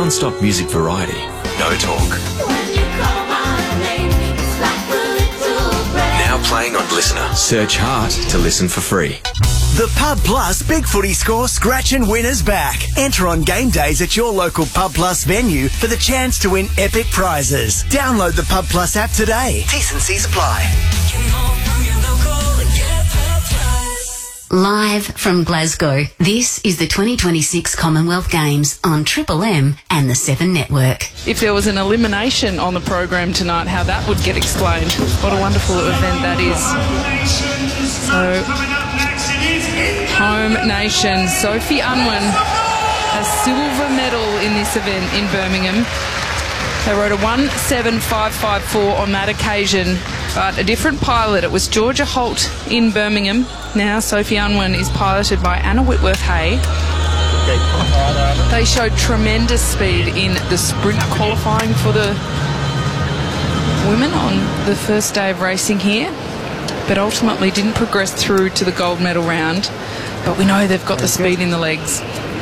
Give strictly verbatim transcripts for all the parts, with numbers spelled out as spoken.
non-stop music variety. No talk. Now playing on Listener. Search Heart to listen for free. The Pub Plus Big Footy Score Scratch and Winner's back. Enter on game days at your local Pub Plus venue for the chance to win epic prizes. Download the Pub Plus app today. T's and C's apply. Live from Glasgow, this is the twenty twenty-six Commonwealth Games on Triple M and the Seven Network. If there was an elimination on the program tonight, how that would get explained. What a wonderful event that is. So, home nation, Sophie Unwin, a silver medal in this event in Birmingham. They rode a one seven five five four on that occasion, but a different pilot. It was Georgia Holt in Birmingham. Now Sophie Unwin is piloted by Anna Whitworth-Hay. They showed tremendous speed in the sprint qualifying for the women on the first day of racing here, but ultimately didn't progress through to the gold medal round. But we know they've got the speed in the legs.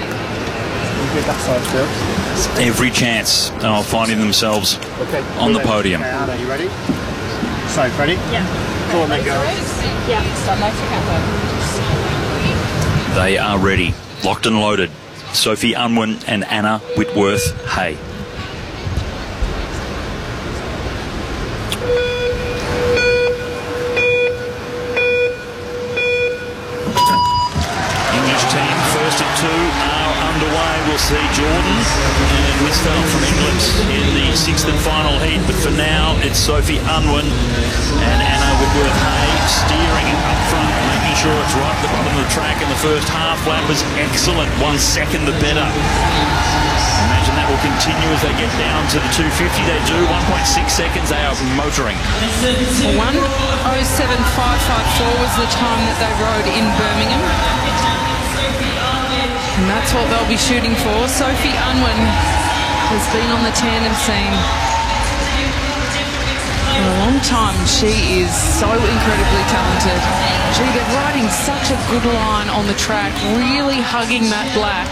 Every chance of finding themselves okay. on the podium. Okay, are you ready? So, ready? Yeah. Go on then, girls. Yeah. They are ready. Locked and loaded. Sophie Unwin and Anna Whitworth-Hay. English team first and two are underway. We'll see Jordan and Westphal from England in the sixth and final heat. But for now, it's Sophie Unwin and Anna Whitworth-Hay steering up front, making sure it's right at the bottom of the track. In the first half lap was excellent. One second the better. Imagine that will continue as they get down to the two fifty. They do. one point six seconds. They are motoring. one oh seven five five four was the time that they rode in Birmingham. And that's what they'll be shooting for. Sophie Unwin has been on the tandem scene for a long time. She is so incredibly talented. Gee, they're riding such a good line on the track, really hugging that black.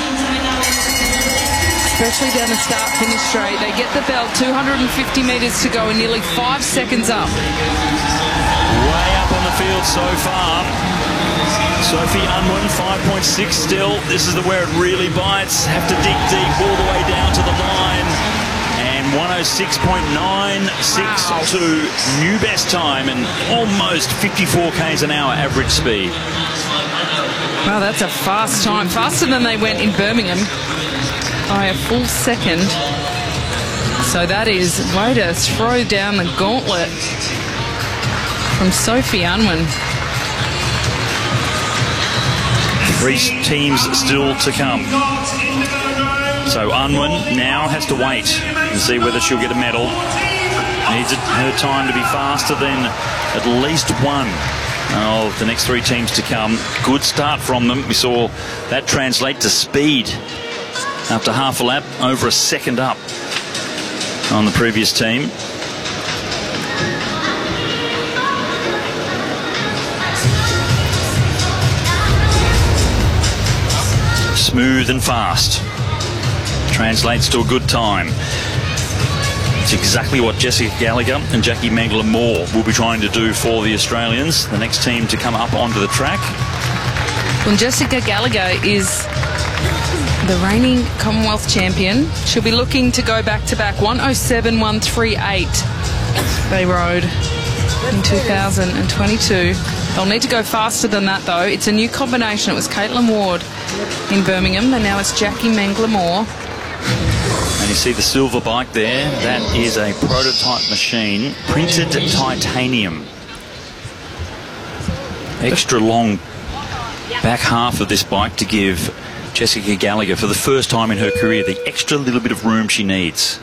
Especially down the start-finish straight. They get the bell, two hundred fifty metres to go and nearly five seconds up. Way up on the field so far. Sophie Unwin, five point six still. This is the where it really bites. Have to dig deep all the way down to the line. And one oh six point nine six two, new best time and almost fifty-four k's an hour average speed. Wow, that's a fast time. Faster than they went in Birmingham by a full second. So that is way to throw down the gauntlet from Sophie Unwin. Three teams still to come. So Unwin now has to wait and see whether she'll get a medal. Needs it, her time to be faster than at least one of the next three teams to come. Good start from them. We saw that translate to speed after half a lap, over a second up on the previous team. Smooth and fast. Translates to a good time. It's exactly what Jessica Gallagher and Jackie Mangler-Moore will be trying to do for the Australians, the next team to come up onto the track. Well, Jessica Gallagher is the reigning Commonwealth champion. She'll be looking to go back-to-back. one oh seven one thirty-eight they rode in two thousand twenty-two. They'll need to go faster than that, though. It's a new combination. It was Caitlin Ward in Birmingham, and now it's Jackie Mangler-Moore. And you see the silver bike there. That is a prototype machine, printed titanium. Extra long back half of this bike to give Jessica Gallagher, for the first time in her career, the extra little bit of room she needs.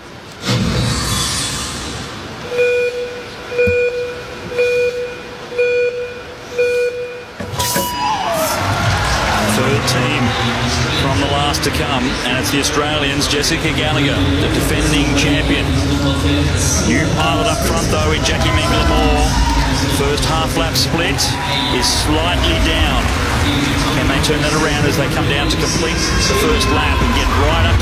Third team from the last to come, and it's the Australians, Jessica Gallagher, the defending champion. New pilot up front, though, in Jackie Mangler-Moore. First half lap split is slightly down. Can they turn that around as they come down to complete the first lap and get right up to